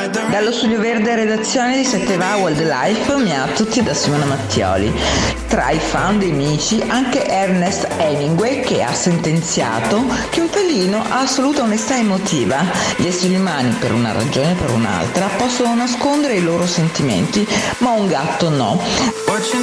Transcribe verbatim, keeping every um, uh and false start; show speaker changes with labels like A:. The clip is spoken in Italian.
A: Dallo Studio Verde redazione di sette va Wildlife, mi a tutti da Simona Mattioli. Tra i fan dei Mici anche Ernest Hemingway, che ha sentenziato che un felino ha assoluta onestà emotiva. Gli esseri umani, per una ragione o per un'altra, possono nascondere i loro sentimenti, ma un gatto no.